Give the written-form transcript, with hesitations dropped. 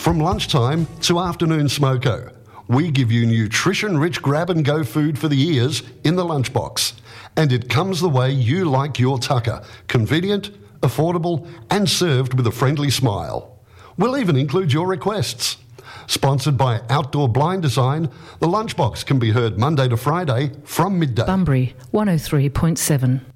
From lunchtime to afternoon smoko, we give you nutrition-rich grab-and-go food for the ears in the lunchbox. And it comes the way you like your tucker. Convenient, affordable, and served with a friendly smile. We'll even include your requests. Sponsored by Outdoor Blind Design, the Lunchbox can be heard Monday to Friday from midday. Bunbury 103.7.